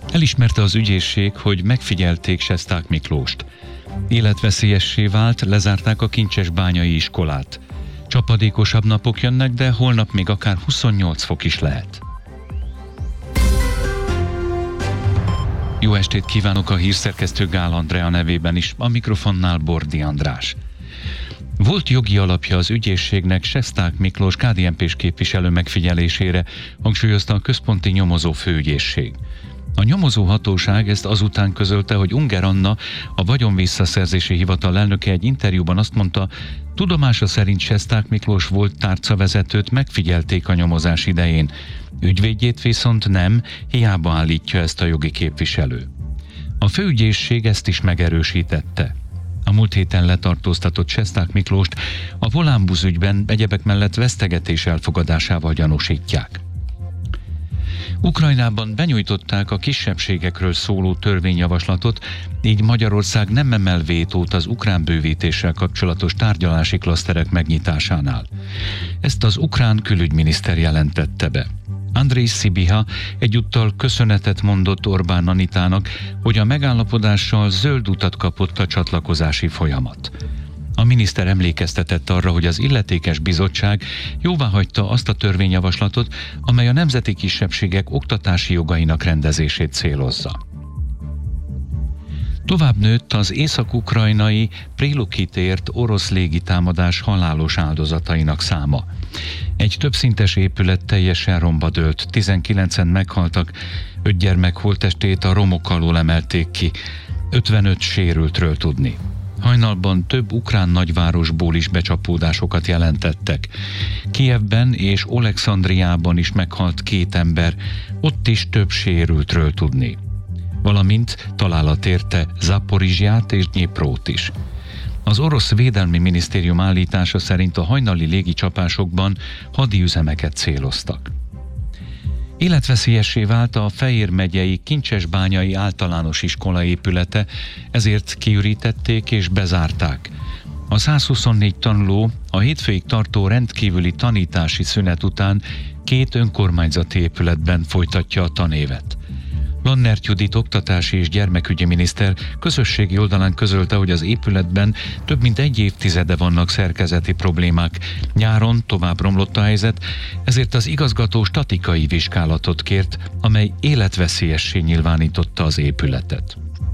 Elismerte az ügyészség, hogy megfigyelték Sesták Miklóst. Életveszélyessé vált, lezárták a Kincsesbányai iskolát. Csapadékosabb napok jönnek, de holnap még akár 28 fok is lehet. Jó estét kívánok a hírszerkesztő Gál Andrea nevében is, a mikrofonnál Bordi András. Volt jogi alapja az ügyészségnek Sesták Miklós KDNP-s képviselő megfigyelésére, hangsúlyozta a központi nyomozó főügyészség. A nyomozó hatóság ezt azután közölte, hogy Unger Anna, a vagyonvisszaszerzési hivatal elnöke egy interjúban azt mondta, tudomása szerint Sesták Miklós volt tárcavezetőt megfigyelték a nyomozás idején. Ügyvédjét viszont nem, hiába állítja ezt a jogi képviselő. A főügyészség ezt is megerősítette. A múlt héten letartóztatott Sesták Miklóst a Volánbusz ügyben egyebek mellett vesztegetés elfogadásával gyanúsítják. Ukrajnában benyújtották a kisebbségekről szóló törvényjavaslatot, így Magyarország nem emel vétót az ukrán bővítéssel kapcsolatos tárgyalási klaszterek megnyitásánál. Ezt az ukrán külügyminiszter jelentette be. Andrej Sibiha egyúttal köszönetet mondott Orbán Anitának, hogy a megállapodással zöld utat kapott a csatlakozási folyamat. A miniszter emlékeztetett arra, hogy az illetékes bizottság jóváhagyta azt a törvényjavaslatot, amely a nemzeti kisebbségek oktatási jogainak rendezését célozza. Tovább nőtt az észak-ukrajnai Prilukitért orosz légitámadás halálos áldozatainak száma. Egy többszintes épület teljesen romba dőlt, 19-en meghaltak, 5 gyermek holttestét a romok alól emelték ki, 55 sérültről tudni. Hajnalban több ukrán nagyvárosból is becsapódásokat jelentettek. Kijevben és Olekszandriában is meghalt 2 ember, ott is több sérültről tudni. Valamint találat érte Zaporizsját és Dnyiprót is. Az orosz védelmi minisztérium állítása szerint a hajnali légicsapásokban hadiüzemeket céloztak. Életveszélyessé vált a Fejér megyei Kincsesbányai általános iskola épülete, ezért kiürítették és bezárták. A 124 tanuló a hétfőig tartó rendkívüli tanítási szünet után 2 önkormányzati épületben folytatja a tanévet. Lannert Judit oktatási és gyermekügyi miniszter közösségi oldalán közölte, hogy az épületben több mint 1 évtizede vannak szerkezeti problémák. Nyáron tovább romlott a helyzet, ezért az igazgató statikai vizsgálatot kért, amely életveszélyessé nyilvánította az épületet.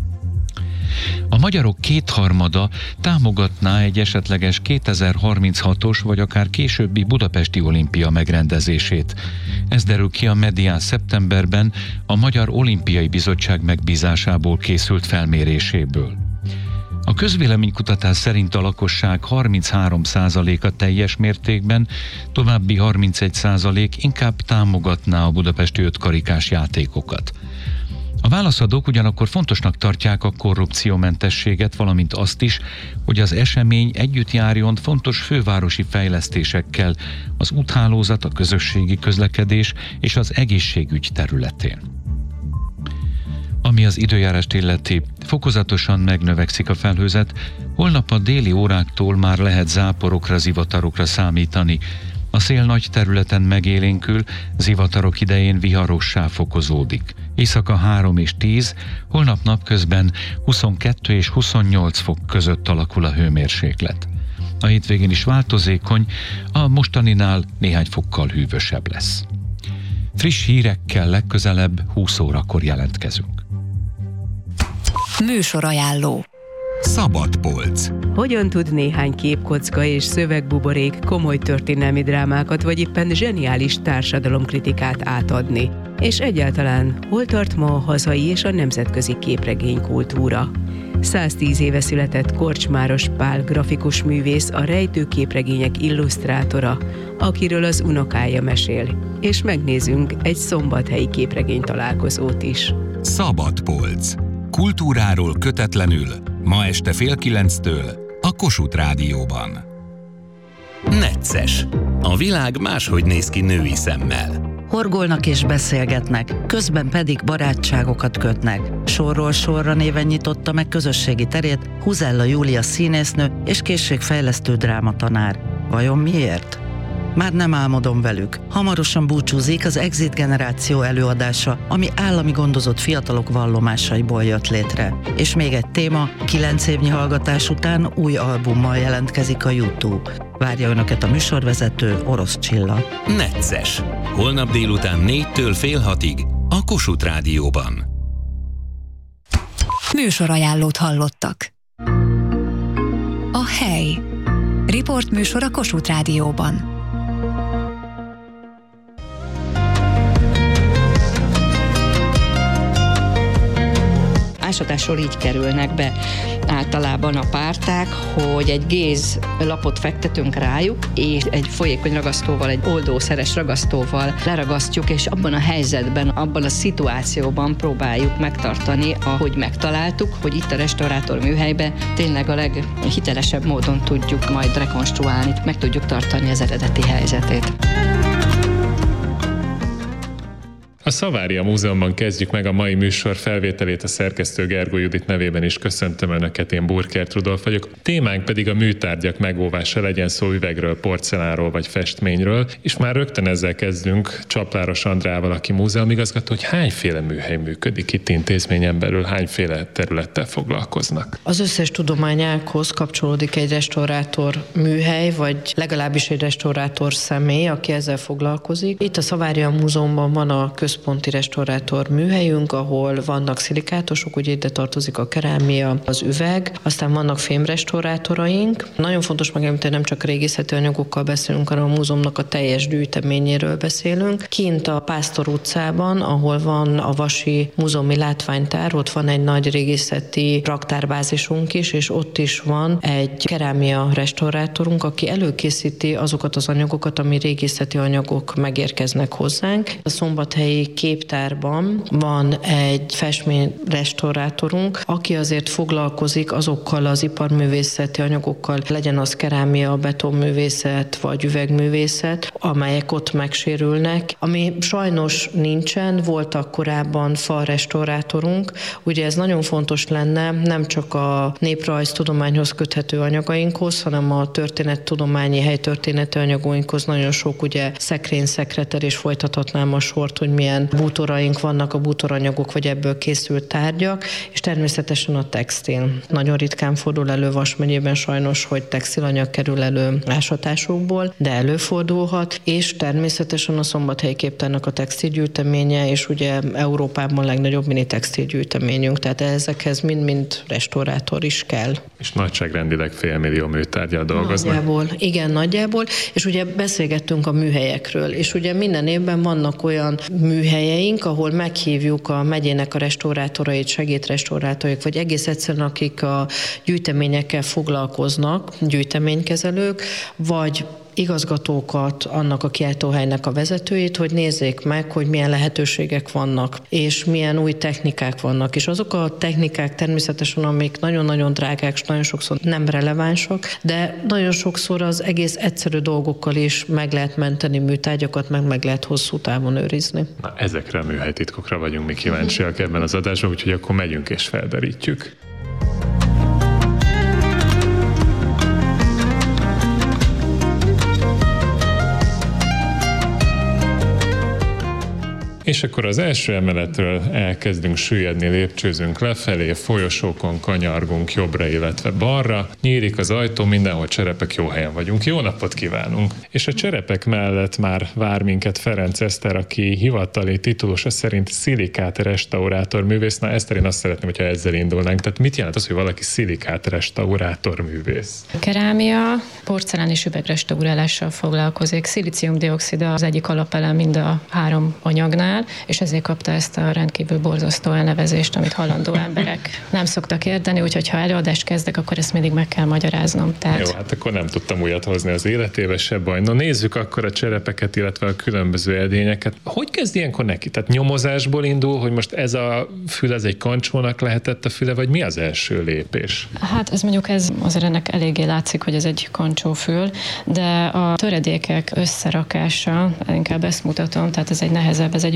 A magyarok 2/3 támogatná egy esetleges 2036-os vagy akár későbbi budapesti olimpia megrendezését. Ez derül ki a Medián szeptemberben a Magyar Olimpiai Bizottság megbízásából készült felméréséből. A közvéleménykutatás szerint a lakosság 33%-a teljes mértékben, további 31% inkább támogatná a budapesti 5 karikás játékokat. A válaszadók ugyanakkor fontosnak tartják a korrupciómentességet, valamint azt is, hogy az esemény együtt járjon fontos fővárosi fejlesztésekkel az úthálózat, a közösségi közlekedés és az egészségügy területén. Ami az időjárást illeti, fokozatosan megnövekszik a felhőzet, holnap a déli óráktól már lehet záporokra, zivatarokra számítani. A szél nagy területen megélénkül, zivatarok idején viharossá fokozódik. Éjszaka 3 és 10, holnap napközben 22 és 28 fok között alakul a hőmérséklet. A hétvégén is változékony, a mostaninál néhány fokkal hűvösebb lesz. Friss hírekkel legközelebb 20 órakor jelentkezünk. Műsorajánló. Szabadpolc. Hogyan tud néhány képkocka és szövegbuborék komoly történelmi drámákat vagy éppen zseniális társadalomkritikát átadni? És egyáltalán hol tart ma a hazai és a nemzetközi képregénykultúra? 110 éve született Korcsmáros Pál grafikus művész, a rejtő képregények illusztrátora, akiről az unokája mesél, és megnézünk egy szombathelyi képregény találkozót is. Szabadpolc. Kultúráról kötetlenül, ma este 8:30 a Kossuth Rádióban. Necces. A világ máshogy néz ki női szemmel. Horgolnak és beszélgetnek, közben pedig barátságokat kötnek. Sorról sorra néven nyitotta meg közösségi terét Huzella Júlia színésznő és készségfejlesztő drámatanár. Vajon miért? Már nem álmodom velük. Hamarosan búcsúzik az Exit generáció előadása, ami állami gondozott fiatalok vallomásaiból jött létre. És még egy téma, 9 évnyi hallgatás után új albummal jelentkezik a YouTube. Várja önöket a műsorvezető, Orosz Csilla. Necces. Holnap délután 4-től fél 6-ig a Kossuth Rádióban. Műsorajánlót hallottak. A hely. Riportműsor a Kossuth Rádióban. Ásatásról így kerülnek be általában a párták, hogy egy géz lapot fektetünk rájuk, és egy folyékony ragasztóval, egy oldószeres ragasztóval leragasztjuk, és abban a helyzetben, abban a szituációban próbáljuk megtartani, ahogy megtaláltuk, hogy itt a restaurátor műhelyben tényleg a leghitelesebb módon tudjuk majd rekonstruálni, meg tudjuk tartani az eredeti helyzetét. A Szavária Múzeumban kezdjük meg a mai műsor felvételét, a szerkesztő Gergó Judit nevében is köszöntöm Önöket, én Burkert Rudolf vagyok. Témánk pedig a műtárgyak megóvása, legyen szó üvegről, porcelánról vagy festményről, és már rögtön ezzel kezdünk Csapláros Andrával, aki múzeumigazgató, hogy hányféle műhely működik itt intézményen belül, hányféle területtel foglalkoznak? Az összes tudományághoz kapcsolódik egy restaurátor műhely, vagy legalábbis egy restaurátor személy, aki ezzel foglalkozik. Itt a Szavária Múzeumban van a központi restaurátor műhelyünk, ahol vannak szilikátosok, ugye ide tartozik a kerámia, az üveg, aztán vannak fémrestaurátoraink. Nagyon fontos megemlíteni, nem csak régészeti anyagokkal beszélünk, hanem a múzeumnak a teljes gyűjteményéről beszélünk. Kint a Pásztor utcában, ahol van a Vasi Múzeumi Látványtár, ott van egy nagy régészeti raktárbázisunk is, és ott is van egy kerámia restaurátorunk, aki előkészíti azokat az anyagokat, ami régészeti anyagok megérkeznek hozzánk. A Szombathelyi képtárban van egy festményrestaurátorunk, aki azért foglalkozik azokkal az iparművészeti anyagokkal, legyen az kerámia, betonművészet vagy üvegművészet, amelyek ott megsérülnek. Ami sajnos nincsen, voltak korábban falrestaurátorunk, ugye ez nagyon fontos lenne, nem csak a néprajztudományhoz köthető anyagainkhoz, hanem a történettudományi, helytörténeti anyagainkhoz nagyon sok ugye szekrényszekreter, és folytathatnám a sort, hogy milyen bútoraink vannak, a bútoranyagok, vagy ebből készült tárgyak, és természetesen a textil. Nagyon ritkán fordul elő Vas megyében sajnos, hogy textilanyag kerül elő ásatásokból, de előfordulhat, és természetesen a Szombathelyi képtárnak a textilgyűjteménye, és ugye Európában a legnagyobb mini textilgyűjteményünk, tehát ezekhez mind-mind restaurátor is kell. És nagyságrendileg 500 000 műtárgyal dolgoznak. Nagyjából, igen, nagyjából, és ugye beszélgettünk a műhelyekről, és ugye minden évben vannak olyan műhelyeink, ahol meghívjuk a megyének a restaurátorait, segédrestaurátorok, vagy egész egyszerűen akik a gyűjteményekkel foglalkoznak, gyűjteménykezelők, vagy igazgatókat, annak a kiállítóhelynek a vezetőit, hogy nézzék meg, hogy milyen lehetőségek vannak, és milyen új technikák vannak. És azok a technikák természetesen, amik nagyon-nagyon drágák, és nagyon sokszor nem relevánsak, de nagyon sokszor az egész egyszerű dolgokkal is meg lehet menteni műtárgyakat, meg lehet hosszú távon őrizni. Na, ezekre a műhelytitkokra vagyunk mi kíváncsiak ebben az adásban, úgyhogy akkor megyünk és felderítjük. És akkor az első emeletről elkezdünk süllyedni, lépcsőzünk lefelé, folyosókon kanyargunk jobbra, illetve balra. Nyílik az ajtó, mindenhol cserepek, jó helyen vagyunk. Jó napot kívánunk! És a cserepek mellett már vár minket Ferenc Eszter, aki hivatali titulusa szerint szilikát restaurátor művész. Na, Eszter, én azt szeretném, hogyha ezzel indulnánk. Tehát mit jelent az, hogy valaki szilikát restaurátor művész? Kerámia, porcelán és üvegrestaurálással foglalkozik. Szilícium-dioxid az egyik alapelem mind a 3 anyagnál, és ezért kapta ezt a rendkívül borzasztó elnevezést, amit halandó emberek nem szoktak érteni, úgyhogy ha előadást kezdek, akkor ezt mindig meg kell magyaráznom. Tehát... Jó, hát akkor nem tudtam újat hozni az életébe, se baj. No, nézzük akkor a cserepeket, illetve a különböző edényeket. Hogy kezd ilyenkor neki? Tehát nyomozásból indul, hogy most ez a fül, ez egy kancsónak lehetett a füle, vagy mi az első lépés? Hát ez mondjuk azért ennek eléggé látszik, hogy ez egy kancsófül, de a töredékek összerakása, inkább ezt mutatom, tehát ez egy nehezebb, ez egy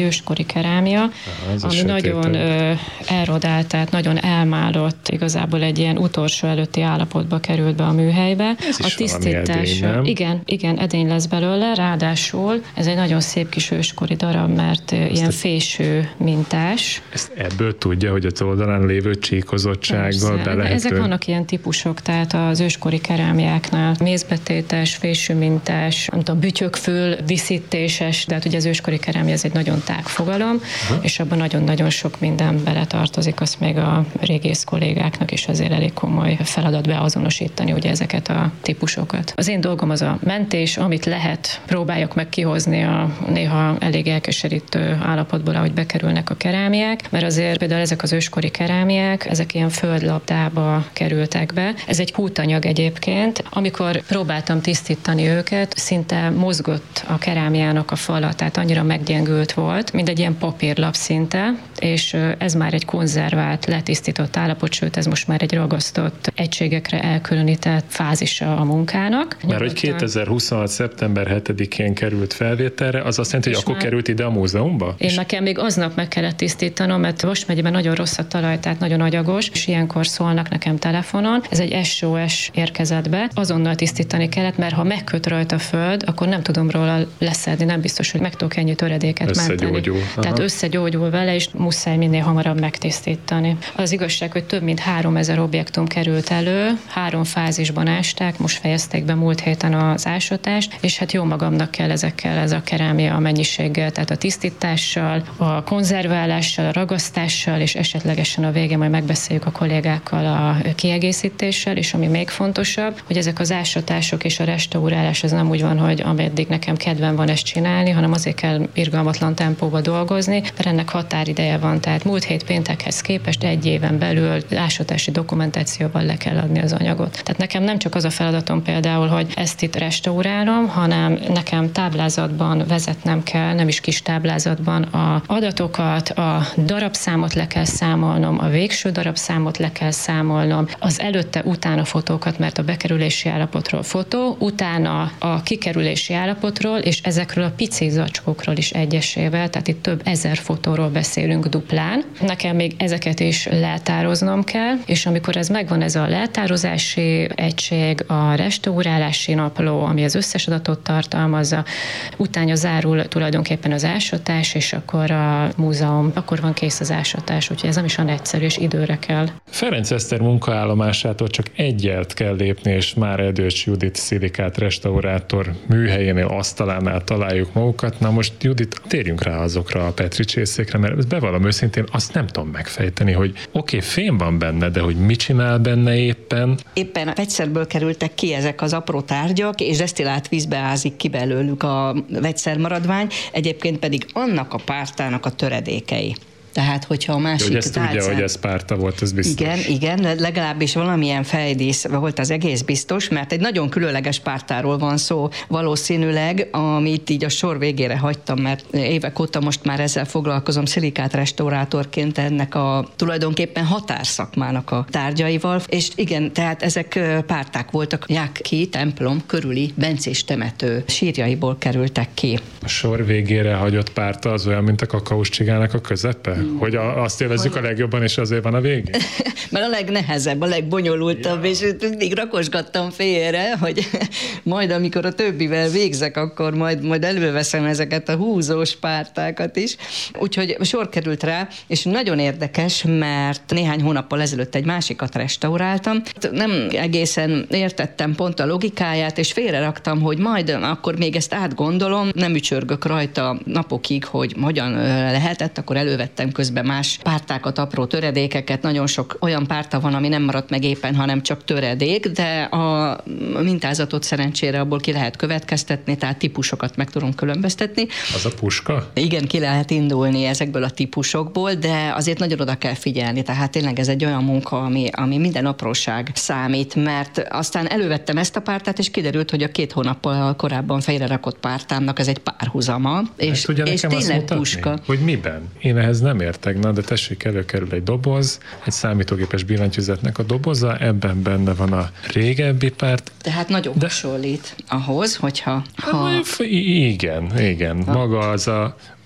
őskori kerámia, ami nagyon erodált, tehát nagyon elmálott, igazából egy ilyen utolsó előtti állapotba került be a műhelybe. A tisztítás, igen, edény lesz belőle, ráadásul ez egy nagyon szép kis őskori darab, mert ilyen fésű mintás. Ezt ebből tudja, hogy az oldalán lévő csíkozottsággal be lehet. Ezek vannak ilyen típusok, tehát az őskori kerámiáknál mézbetétes, fésű mintás, nem tudom, bütyökfül, díszítéses, de hát ugye az őskori kerámia ez egy nagyon tág fogalom, és abban nagyon-nagyon sok minden beletartozik, azt még a régész kollégáknak is azért elég komoly feladat beazonosítani ugye ezeket a típusokat. Az én dolgom az a mentés, amit lehet, próbáljak meg kihozni a néha elég elkeserítő állapotból, ahogy bekerülnek a kerámiák, mert azért például ezek az őskori kerámiák, ezek ilyen földlapdába kerültek be. Ez egy kútanyag egyébként. Amikor próbáltam tisztítani őket, szinte mozgott a kerámiának a fala, tehát annyira meggyengült volt, mint egy ilyen papírlap szinte, és ez már egy konzervált, letisztított állapot, sőt ez most már egy ragasztott egységekre elkülönített fázisa a munkának. Mert hogy 2026. szeptember 7-én került felvételre, az azt jelenti, hogy akkor került ide a múzeumba? Nekem még aznap meg kellett tisztítanom, mert Vas megyében nagyon rossz a talaj, tehát nagyon agyagos, és ilyenkor szólnak nekem telefonon. Ez egy SOS érkezett be, azonnal tisztítani kellett, mert ha megköt rajta a föld, akkor nem tudom róla leszedni, nem biztos, hogy meg tudok ennyi töredéket menteni. Tehát összegyógyul vele, és muszáj minél hamarabb megtisztítani. Az igazság, hogy több mint 3000 objektum került elő, 3 fázisban ásták, most fejezték be múlt héten az ásatást, és hát jó magamnak kell ezekkel, ez a kerámia mennyiséggel, tehát a tisztítással, a konzerválással, a ragasztással, és esetlegesen a végén majd megbeszéljük a kollégákkal a kiegészítéssel, és ami még fontosabb, hogy ezek az ásatások és a restaurálás az nem úgy van, hogy ameddig nekem kedvem van ezt csinálni, hanem azért kell irgalmatlan tempóba dolgozni, mert ennek határideje van, tehát múlt hét péntekhez képest 1 éven belül ásatási dokumentációval le kell adni az anyagot. Tehát nekem nem csak az a feladatom például, hogy ezt itt restaurálom, hanem nekem táblázatban vezetnem kell, nem is kis táblázatban a adatokat, a darabszámot le kell számolnom, a végső darabszámot le kell számolnom, az előtte-utána fotókat, mert a bekerülési állapotról fotó, utána a kikerülési állapotról, és ezekről a pici zacskókról is egyesével, tehát itt több ezer fotóról beszélünk duplán. Nekem még ezeket is leltároznom kell, és amikor ez megvan, ez a leltározási egység, a restaurálási napló, ami az összes adatot tartalmazza, utána zárul tulajdonképpen az ásatás, és akkor a múzeum, akkor van kész az ásatás, úgyhogy ez nem is olyan egyszerű, és időre kell. Ferenc Eszter munkaállomásától csak egyelt kell lépni, és már Erdős Judit szilikát restaurátor műhelyénél, asztalánál találjuk magukat. Na most Judit, térjünk rá azokra a Petri csészékre, mert bevallom őszintén, azt nem tudom megfejteni, hogy oké, fém van benne, de hogy mit csinál benne éppen? Éppen a vegyszerből kerültek ki ezek az apró tárgyak, és desztillált vízbe ázik ki belőlük a vegyszermaradvány, egyébként pedig annak a pártának a töredékei. Tehát, hogyha a másik hogy ezt tudja, hogy ez párta volt, ez biztos. Igen, legalábbis valamilyen fejdísz volt az egész biztos, mert egy nagyon különleges pártáról van szó valószínűleg, amit így a sor végére hagytam, mert évek óta most már ezzel foglalkozom szilikát restaurátorként ennek a tulajdonképpen határszakmának a tárgyaival, és igen, tehát ezek párták voltak, Jáki templom körüli bencés temető sírjaiból kerültek ki. A sor végére hagyott párta az olyan, mint a kakaós csigának a közepe? Hogy azt élvezzük a legjobban, és azért van a végén? Mert a legnehezebb, a legbonyolultabb, és mindig rakosgattam félre, hogy majd amikor a többivel végzek, akkor majd előveszem ezeket a húzós pártákat is. Úgyhogy sor került rá, és nagyon érdekes, mert néhány hónappal ezelőtt egy másikat restauráltam. Nem egészen értettem pont a logikáját, és félreraktam, hogy majd akkor még ezt átgondolom, nem ücsörgök rajta napokig, hogy hogyan lehetett, akkor elővettem közben más pártákat, apró töredékeket, nagyon sok olyan párta van, ami nem maradt meg éppen, hanem csak töredék, de a mintázatot szerencsére abból ki lehet következtetni, tehát típusokat meg tudom különböztetni. Az a puska? Igen, ki lehet indulni ezekből a típusokból, de azért nagyon oda kell figyelni, tehát tényleg ez egy olyan munka, ami minden apróság számít, mert aztán elővettem ezt a pártát, és kiderült, hogy a 2 hónappal korábban félrerakott pártámnak ez egy párhuzama, és tényleg puska. Hogy miben? Én ehhez nem értek, na, de tessék, előkerül egy doboz, egy számítógépes billentyűzetnek a doboza, ebben benne van a régebbi párt. Tehát nagyon hasonlít ahhoz, hogyha... Igen. Maga az a...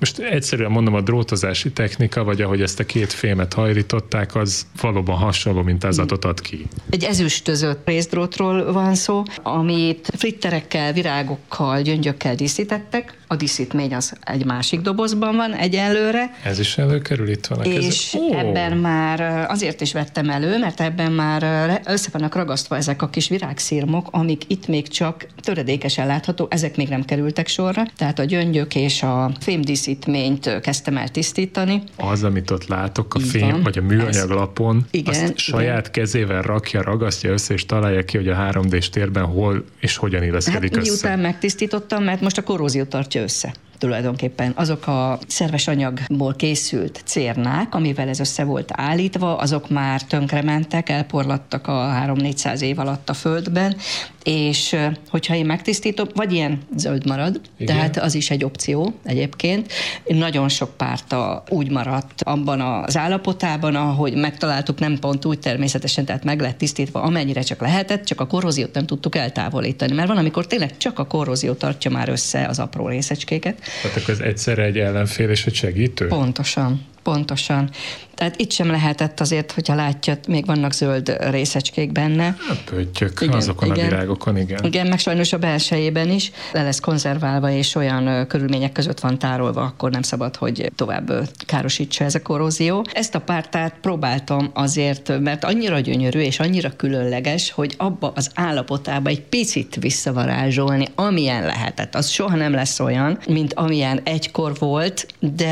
Most egyszerűen mondom, a drótozási technika, vagy ahogy ezt a két fémet hajlították, az valóban hasonló mintázatot ad ki. Egy ezüstözött részdrótról van szó, amit flitterekkel, virágokkal, gyöngyökkel díszítettek. A díszítmény az egy másik dobozban van egyelőre. Ez is előkerül, itt van a kezem. És ebben már azért is vettem elő, mert ebben már össze vannak ragasztva ezek a kis virágszirmok, amik itt még csak töredékesen látható, ezek még nem kerültek sorra. Tehát a gyöngyök és a fémdíszítményt kezdtem el tisztítani. Az, amit ott látok a fém, vagy a műanyag lapon, igen, azt saját kezével rakja, ragasztja össze, és találja ki, hogy a 3D-s térben hol és hogyan illeszkedik össze. Miután megtisztítottam, mert most a korrózió tartja össze. Tulajdonképpen azok a szerves anyagból készült cérnák, amivel ez össze volt állítva, azok már tönkrementek, elporlattak a 300-400 év alatt a földben, és hogyha én megtisztítom, vagy ilyen zöld marad, igen. Tehát az is egy opció egyébként. Nagyon sok párta úgy maradt abban az állapotában, ahogy megtaláltuk, nem pont úgy természetesen, tehát meg lett tisztítva, amennyire csak lehetett, csak a korróziót nem tudtuk eltávolítani, mert van, amikor tényleg csak a korrózió tartja már össze az apró részecskéket. Tehát akkor ez egyszerre egy ellenfél és egy segítő? Pontosan. Tehát itt sem lehetett azért, hogyha látja, még vannak zöld részecskék benne. Pöttyök, azokon a virágokon, igen. Igen, meg sajnos a belsejében is le lesz konzerválva, és olyan körülmények között van tárolva, akkor nem szabad, hogy tovább károsítsa ez a korrózió. Ezt a pártát próbáltam azért, mert annyira gyönyörű és annyira különleges, hogy abba az állapotába egy picit visszavarázsolni, amilyen lehetett. Az soha nem lesz olyan, mint amilyen egykor volt,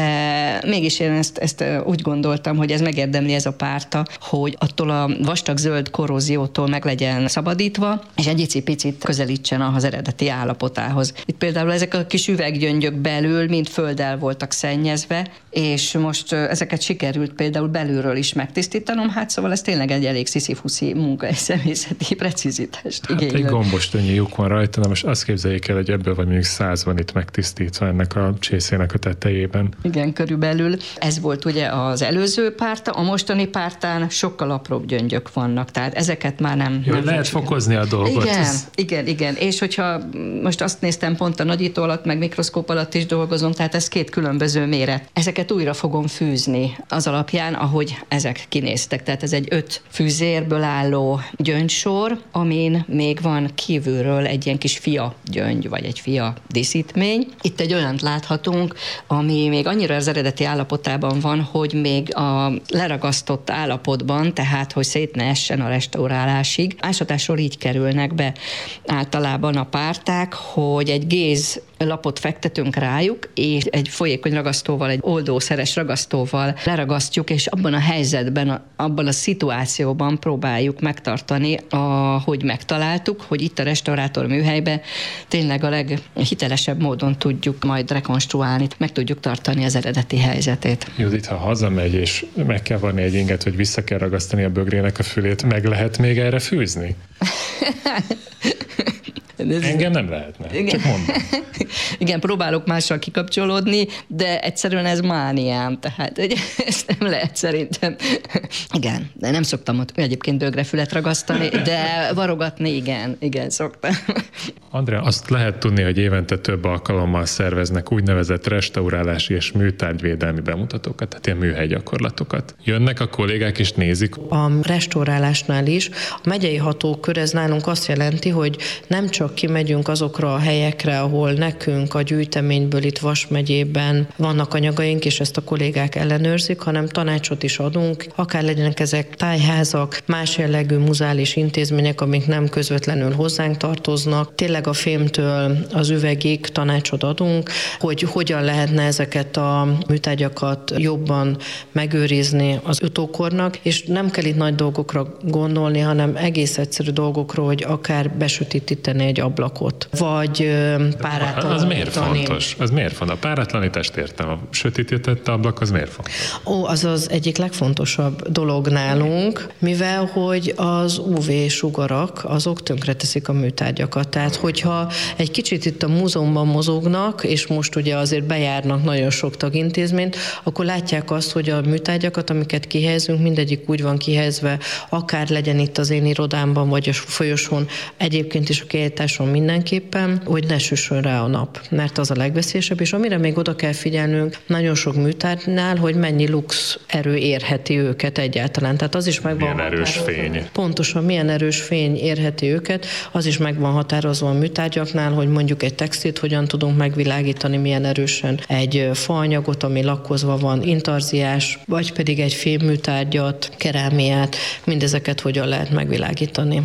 de mégis én ezt úgy gondoltam, hogy ez megérdemli ez a párta, hogy attól a vastag zöld korróziótól meg legyen szabadítva, és egy icipicit közelítsen az eredeti állapotához. Itt például ezek a kis üveggyöngyök belül mind földdel voltak szennyezve, és most ezeket sikerült például belülről is megtisztítanom, hát szóval ez tényleg egy elég sziszifuszi munka, egy személyzeti precizitást igénylő. Hát egy gombostönyi lyuk van rajta, de most azt képzeljék el, hogy ebből vagy mondjuk 100 van itt megtisztítva ennek a csészének a tetejében. Igen, körülbelül. Ez volt ugye az előző párta, a mostani pártán sokkal apróbb gyöngyök vannak, tehát ezeket már nem... Jó, lehet fokozni a dolgot. Igen. És hogyha most azt néztem, pont a nagyító alatt, meg mikroszkóp alatt is dolgozom, tehát ez két különböző méret. Ezeket újra fogom fűzni az alapján, ahogy ezek kinéztek. Tehát ez egy 5 fűzérből álló gyöngysor, amin még van kívülről egy ilyen kis fia gyöngy, vagy egy fia díszítmény. Itt egy olyant láthatunk, ami még annyira az eredeti állapotában van, hogy még a leragasztott állapotban, tehát hogy szét ne essen a restaurálásig, ásatásról így kerülnek be általában a párták, hogy egy géz lapot fektetünk rájuk, és egy folyékony ragasztóval, egy oldószeres ragasztóval leragasztjuk, és abban a helyzetben, abban a szituációban próbáljuk megtartani, ahogy megtaláltuk, hogy itt a restaurátor műhelyben tényleg a leghitelesebb módon tudjuk majd rekonstruálni, meg tudjuk tartani az eredeti helyzetét. Judit, ha hazamegy, és meg kell vanni egy inget, vagy vissza kell ragasztani a bögrének a fülét, meg lehet még erre fűzni? Engem nem lehetne, csak mondom. Igen, próbálok mással kikapcsolódni, de egyszerűen ez mániám, tehát ezt nem lehet szerintem. Igen, de nem szoktam ott egyébként bögrefület ragasztani, de varogatni igen, szoktam. Andrea, azt lehet tudni, hogy évente több alkalommal szerveznek úgynevezett restaurálási és műtárgyvédelmi bemutatókat, tehát ilyen műhelygyakorlatokat. Jönnek a kollégák és nézik? A restaurálásnál is a megyei hatókör, ez nálunk azt jelenti, hogy nem csak kimegyünk azokra a helyekre, ahol nekünk a gyűjteményből itt Vas megyében vannak anyagaink, és ezt a kollégák ellenőrzik, hanem tanácsot is adunk, akár legyenek ezek tájházak, más jellegű muzeális intézmények, amik nem közvetlenül hozzánk tartoznak. Tényleg a fémtől az üvegig tanácsot adunk, hogy hogyan lehetne ezeket a műtárgyakat jobban megőrizni az utókornak, és nem kell itt nagy dolgokra gondolni, hanem egész egyszerű dolgokról, hogy akár besötétíteni egy ablakot, vagy párátlanítani. Az miért fontos? Az miért fontos? A páratlanítást értem, a sötétített ablak az miért fontos? Az az egyik legfontosabb dolog nálunk, mivel hogy az UV-sugarak azok tönkreteszik a műtárgyakat. Tehát, hogyha egy kicsit itt a múzeumban mozognak, és most ugye azért bejárnak nagyon sok tagintézményt, akkor látják azt, hogy a műtárgyakat, amiket kihelyezünk, mindegyik úgy van kihelyezve, akár legyen itt az én irodámban, vagy a folyosón, egyébként is a kiállítás lakáson mindenképpen, hogy ne süssön rá a nap, mert az a legveszélyesebb, és amire még oda kell figyelnünk nagyon sok műtárgynál, hogy mennyi lux erő érheti őket egyáltalán. Tehát az is megvan. Milyen erős fény. Pontosan, milyen erős fény érheti őket, az is meg van határozva a műtárgyaknál, hogy mondjuk egy textilt hogyan tudunk megvilágítani, milyen erősen egy faanyagot, ami lakkozva van, intarziás, vagy pedig egy fémműtárgyat, kerámiát, mindezeket hogyan lehet megvilágítani.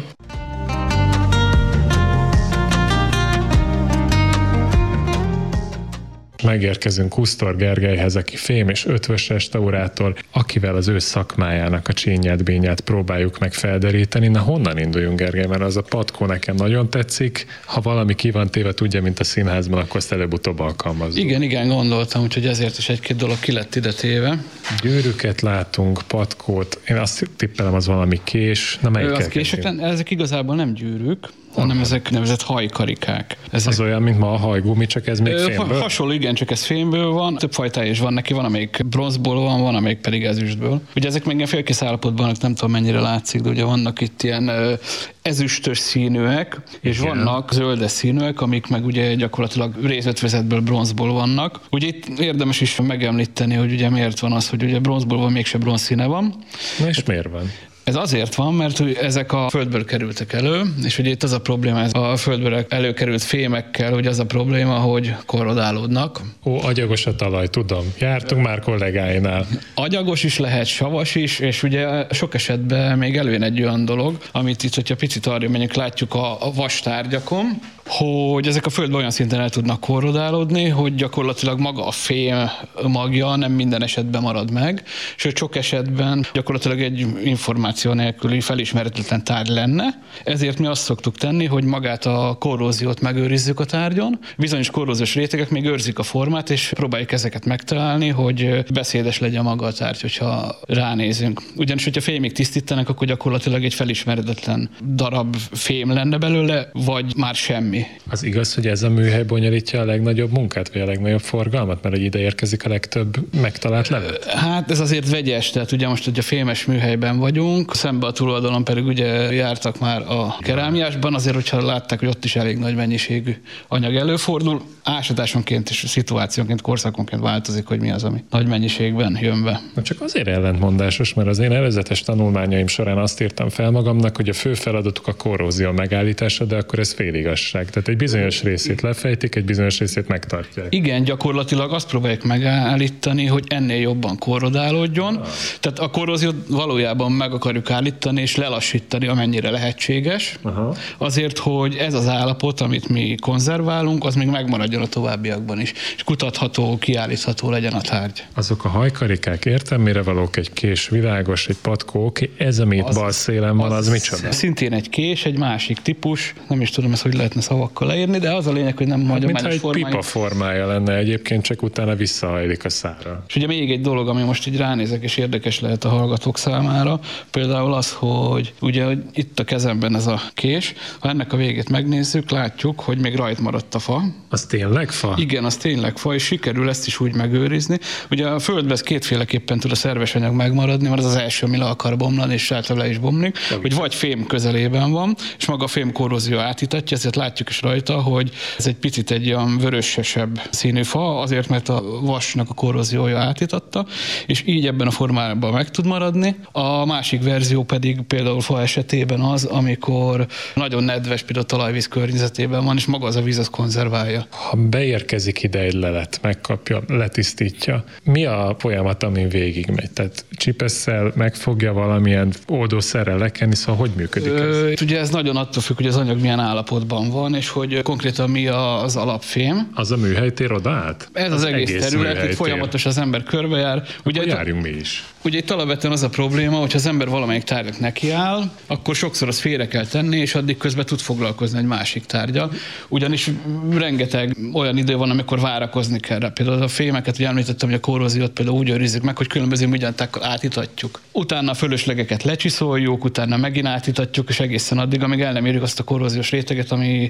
Megérkezünk Kusztor Gergelyhez, aki fém és ötvös restaurátor, akivel az ő szakmájának a csínyát, bínyát próbáljuk meg felderíteni. Na honnan induljunk, Gergely? Mert az a patkó nekem nagyon tetszik. Ha valami ki van téve, tudja, mint a színházban, akkor azt előbb-utóbb alkalmazunk. Igen, gondoltam, úgyhogy ezért is egy-két dolog ki lett ide téve. Gyűrűket látunk, patkót. Én azt tippelem, az valami kés. Na, melyikkel kések, ezek igazából nem gyűrűk, hanem ezek nevezett hajkarikák. Az olyan, mint ma a hajgumi, csak ez még fémből? Hasonló, igen, csak ez fémből van. Több fajtája is van neki, van amelyik bronzból van amelyik pedig ezüstből. Ugye ezek még ilyen félkész állapotban, nem tudom mennyire látszik, de ugye vannak itt ilyen ezüstös színűek, és igen, vannak zöldes színűek, amik meg ugye gyakorlatilag részötvezetből bronzból vannak. Ugye itt érdemes is megemlíteni, hogy ugye miért van az, hogy ugye bronzból van, mégse bronz színe van. Na és miért van? Ez azért van, mert ezek a földből kerültek elő, és ugye itt az a probléma, ez a földből előkerült fémekkel, hogy az a probléma, hogy korrodálódnak. Agyagos a talaj, tudom. Jártunk már kollégáinál. Agyagos is lehet, savas is, és ugye sok esetben még előjön egy olyan dolog, amit itt, hogyha picit arra menjünk, látjuk a vastárgyakon, hogy ezek a földben olyan szinten el tudnak korrodálódni, hogy gyakorlatilag maga a fém magja nem minden esetben marad meg, sőt sok esetben gyakorlatilag egy információ nélküli felismeretlen tárgy lenne. Ezért mi azt szoktuk tenni, hogy magát a korróziót megőrizzük a tárgyon. Bizonyos korróziós rétegek még őrzik a formát, és próbáljuk ezeket megtalálni, hogy beszédes legyen maga a tárgy, hogyha ránézünk. Ugyanis, hogyha fémig tisztítanak, akkor gyakorlatilag egy felismeretlen darab fém lenne belőle, vagy már semmi. Az igaz, hogy ez a műhely bonyolítja a legnagyobb munkát, vagy a legnagyobb forgalmat, mert ide érkezik a legtöbb megtalált levet? Hát ez azért vegyes, tehát ugye most ugye fémes műhelyben vagyunk, szembe a túloldalon pedig ugye jártak már a kerámiásban, azért, hogyha látták, hogy ott is elég nagy mennyiségű anyag előfordul, ásatásonként és szituációnként, korszakonként változik, hogy mi az, ami nagy mennyiségben jön be. Na csak azért ellentmondásos, mert az én előzetes tanulmányaim során azt írtam fel magamnak, hogy a fő feladatuk a korrózió megállítása, de akkor ez féligazság. Tehát egy bizonyos részét lefejtik, egy bizonyos részét megtartják. Igen, gyakorlatilag azt próbáljuk megállítani, hogy ennél jobban korrodálódjon. Tehát a korróziót valójában meg akarjuk állítani és lelassítani, amennyire lehetséges. Aha. Azért, hogy ez az állapot, amit mi konzerválunk, az még megmaradjon a továbbiakban is, és kutatható, kiállítható legyen a tárgy. Azok a hajkarikák értelmére valók, egy kés világos, egy patkó, oké, ez, amit bal szélen van, az micsoda? Szintén egy kés, egy másik típus, nem is tudom ezt, hogy lehetne szavakkal leírni, de az a lényeg, hogy nem hagyományos formája. Mintha egy pipa formája lenne egyébként, csak utána visszahajlik a szára. És ugye még egy dolog, ami most így ránézek, és érdekes lehet a hallgatók számára, például az, hogy ugye hogy itt a kezemben ez a kés, ha ennek a végét megnézzük, látjuk, hogy még rajt maradt a fa. Az tényleg fa? Igen, az tényleg fa, és sikerül ezt is úgy megőrizni. Ugye a földben ez kétféleképpen tud a szerves anyag megmaradni, mert az első, ami le akar bomlani, és általában le is bomlik, hogy vagy fém közelében van, és maga a fém korrózió átítatja, ezért látjuk is rajta, hogy ez egy picit egy olyan vörösesebb színű fa, azért, mert a vasnak a korróziója átítatta, és így ebben a formában meg tud maradni. A másik verzió pedig például fa esetében az, amikor nagyon nedves, például a talajvíz környezetében van, és maga az a víz az konzerválja. Ha beérkezik ide egy lelet, megkapja, letisztítja, mi a folyamat, amin végigmegy? Tehát csipesszel megfogja valamilyen oldószerrel lekenni, szóval hogy működik ez? Ugye ez nagyon attól függ, hogy az anyag milyen állapotban van, és hogy konkrétan mi az alapfém. Az a műhelytér oda át? Ez az egész terület, itt folyamatos az ember körbejár. Ugye járjunk mi is. Ugye itt alapvetően az a probléma, hogy ha az ember valamelyik tárgynak nekiáll, akkor sokszor azt félre kell tenni, és addig közben tud foglalkozni egy másik tárgyal. Ugyanis rengeteg olyan idő van, amikor várakozni kell rá. Például a fémeket, hogy említettem, hogy a korróziót például úgy őrizzük meg, hogy különböző műanyagtákkal átítatjuk. Utána a fölöslegeket lecsiszoljuk, utána megint átítatjuk, és egészen addig, amíg el nem érjük azt a korróziós réteget, ami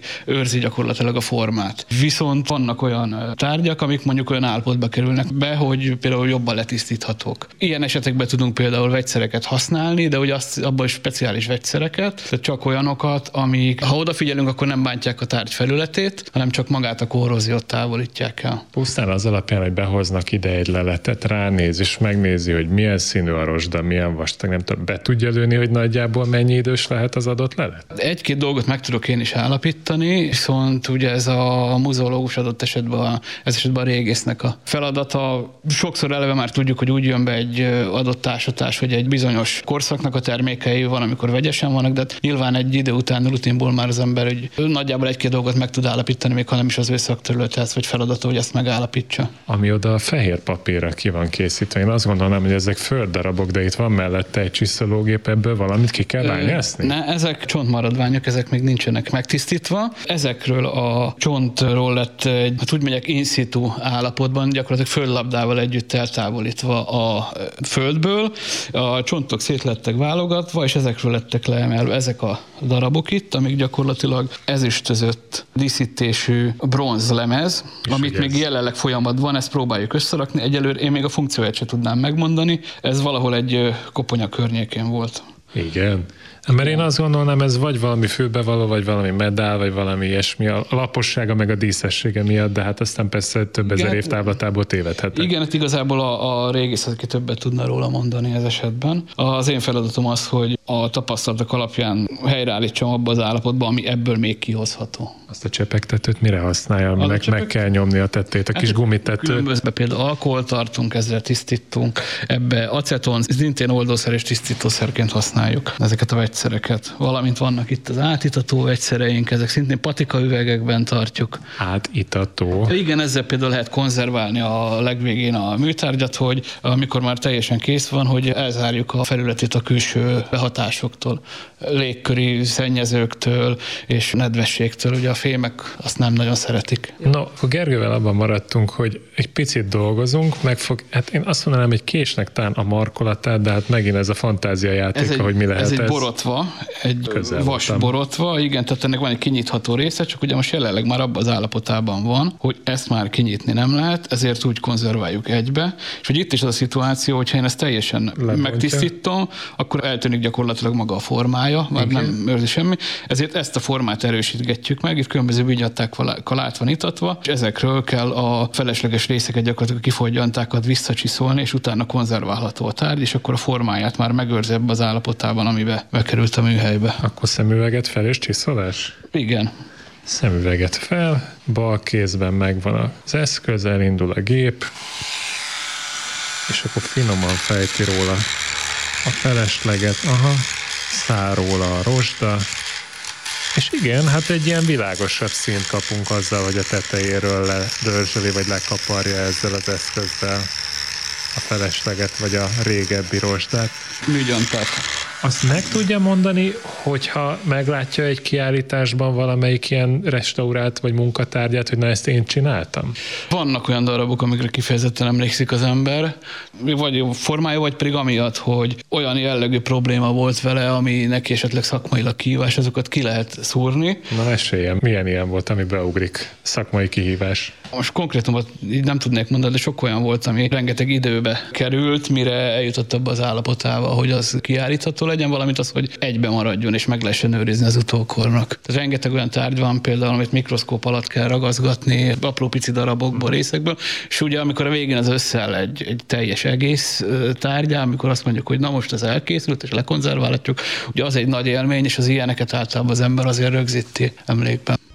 őrzi gyakorlatilag a formát. Viszont vannak olyan tárgyak, amik mondjuk olyan állapotba kerülnek be, hogy például jobban letisztíthatók. Ilyen esetekben tudunk például vegyszereket használni, de ugye abban is speciális vegyszereket, tehát csak olyanokat, amik, ha odafigyelünk, akkor nem bántják a tárgy felületét, hanem csak magát a korróziót távolítják el. Pusztán az alapján, hogy behoznak ide egy leletet, ránéz és megnézi, hogy milyen színű a rozsda, milyen vastag, nem tudom, be tudja lőni, hogy nagyjából mennyi idős lehet az adott lelet? Egy-két dolgot meg tudok én is állapítani, viszont ugye ez a muzeológus adott esetben a régésznek a feladata. Sokszor eleve már tudjuk, hogy úgy jön be egy adott ásatás, hogy egy bizonyos korszaknak a termékei van, amikor vegyesen vannak, de nyilván egy idő után rutinból már az ember hogy nagyjából egy-két dolgot meg tud állapítani, még ha nem is az ő szakterülethez, vagy feladata, hogy ezt megállapítsa. Ami oda a fehér papírra ki van készítve. Én azt gondolnám, hogy ezek földdarabok, de itt van mellette egy csiszológép, ebből valamit ki kell bányászni? Ne, ezek csontmaradványok, ezek még nincsenek megtisztítva. Ezekről a csontról lett hát úgy mondják in situ állapotban, gyakorlatilag földlabdával együtt eltávolítva a földből. A csontok szét lettek válogatva, és ezekről lettek leemelve ezek a darabok itt, amik gyakorlatilag ezüstözött díszítésű bronzlemez, amit még jelenleg folyamatban van, ezt próbáljuk összerakni. Egyelőre én még a funkcióját sem tudnám megmondani, ez valahol egy koponya környékén volt. Igen. Mert én azt gondolnám, ez vagy valami fülbevaló, vagy valami medál, vagy valami ilyesmi, a lapossága meg a díszessége miatt, de hát aztán persze több ezer év távlatából tévedhetek. Igen, hát igazából a régész, aki többet tudna róla mondani ez esetben. Az én feladatom az, hogy a tapasztalatok alapján helyreállítsam abba az állapotba, ami ebből még kihozható. Azt a csepegtetőt mire használja, aminek meg kell nyomni a tettét, a kis gumitetőt? Különböző, például alkoholt tartunk, ezzel tisztítunk, ebbe aceton, szintén oldószer és tisztítószerként használjuk ezeket a vegyszereket. Valamint vannak itt az átítató vegyszereink, ezek szintén patikaüvegekben tartjuk. Átítató? Igen, ezzel például lehet konzerválni a legvégén a műtárgyat, hogy amikor már teljesen kész van, hogy elzárjuk a felületét a külső hatásoktól, légköri szennyezőktől és nedvességtől. Ugye a fémek azt nem nagyon szeretik. No, a Gergővel abban maradtunk, hogy egy picit dolgozunk, hát én azt mondanám, hogy késnek talán a markolatát, de hát megint ez a fantáziajáték, hogy mi lehet ez. Ez egy borotva, egy vas borotva, igen, tehát ennek van egy kinyitható része, csak ugye most jelenleg már abban az állapotában van, hogy ezt már kinyitni nem lehet, ezért úgy konzerváljuk egybe, és hogy itt is az a szituáció, hogyha én ezt teljesen megtisztítom, akkor eltűnik gyakorlatilag maga a formája, már nem őrzi semmi, ezért ezt a formát erősítgetjük meg, itt különböző vigyattákkal át van itatva, és ezekről kell a felesleges részeket, gyakorlatilag a kifogyjantákat visszacsiszolni, és utána konzerválható a tárgy, és akkor a formáját már megőrzi ebbe az állapotában, amibe bekerült a műhelybe. Akkor szemüveget fel és csiszolás? Igen. Szemüveget fel, bal kézben megvan az eszköz, elindul a gép, és akkor finoman fejti róla a felesleget, szár róla a rozsda, és igen, hát egy ilyen világosabb színt kapunk azzal, hogy a tetejéről ledörzsöli, vagy lekaparja ezzel az eszközzel a felesleget, vagy a régebbi rozsdát. Műgyantát. Azt meg tudja mondani, hogyha meglátja egy kiállításban valamelyik ilyen restaurált vagy munkatárgyát, hogy na ezt én csináltam? Vannak olyan darabok, amikre kifejezetten emlékszik az ember, vagy formája, vagy pedig amiatt, hogy olyan jellegű probléma volt vele, ami neki esetleg szakmailag kihívás, azokat ki lehet szúrni. Na eséllyel, milyen ilyen volt, ami beugrik? Szakmai kihívás. Most konkrétumot így nem tudnék mondani, de sok olyan volt, ami rengeteg időbe került, mire eljutott abba az állapotába, hogy az kiállítható legyen, valamint az, hogy egybe maradjon és meg lehessen őrizni az utókornak. Tehát rengeteg olyan tárgy van például, amit mikroszkóp alatt kell ragaszgatni, apró pici darabokból, részekből, és ugye amikor a végén az összeáll egy teljes egész tárgyá, amikor azt mondjuk, hogy na most ez elkészült, és lekonzerválhatjuk, ugye az egy nagy élmény, és az ilyeneket általában az ember azért rögzíti emlékben.